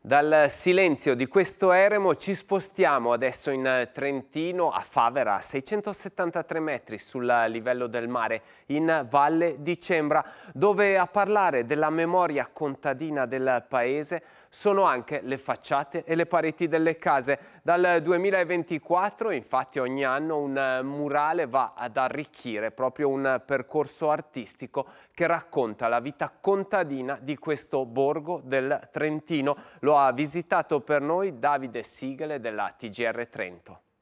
Dal silenzio di questo eremo ci spostiamo adesso in Trentino, a Favera, a 673 metri sul livello del mare, in Valle di Cembra, dove a parlare della memoria contadina del paese sono anche le facciate e le pareti delle case. Dal 2024, infatti, ogni anno un murale va ad arricchire proprio un percorso artistico che racconta la vita contadina di questo borgo del Trentino. Lo ha visitato per noi Davide Sigele della TGR Trento.